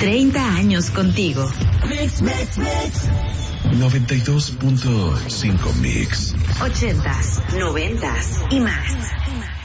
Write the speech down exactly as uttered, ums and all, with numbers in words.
treinta años contigo. Mix, mix, mix. noventa y dos punto cinco Mix. Ochentas, noventas y más.